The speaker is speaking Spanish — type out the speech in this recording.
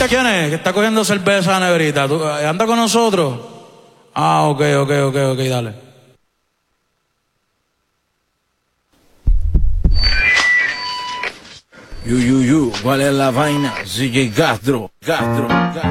¿Quién es? Que está cogiendo cerveza negrita. ¿Anda con nosotros? Ah, ok, dale. ¿Cuál es la vaina? CJ Castro.